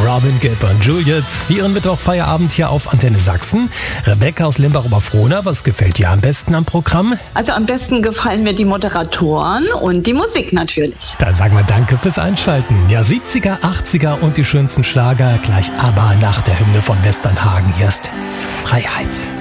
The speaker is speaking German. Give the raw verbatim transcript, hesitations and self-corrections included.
Robin Gibb und Juliet. Wir ihren Mittwoch-Feierabend hier auf Antenne Sachsen. Rebecca aus Limbach-Oberfrohna, was gefällt dir am besten am Programm? Also am besten gefallen mir die Moderatoren und die Musik natürlich. Dann sagen wir danke fürs Einschalten. Ja, siebziger, achtziger und die schönsten Schlager gleich aber nach der Hymne von Westernhagen. Hier ist Freiheit.